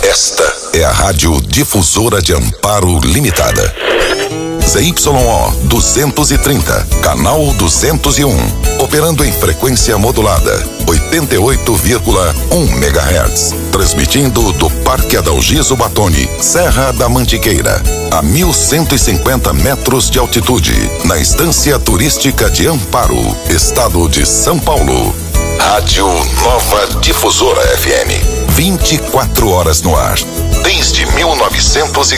Esta é a Rádio Difusora de Amparo Limitada. ZYO 230, canal 201, operando em frequência modulada, 88,1 MHz, transmitindo do Parque Adalgiso Batoni, Serra da Mantiqueira, a 1.150 metros de altitude, na Estância Turística de Amparo, Estado de São Paulo. Rádio Nova Difusora FM, 24 horas no ar, desde 1914.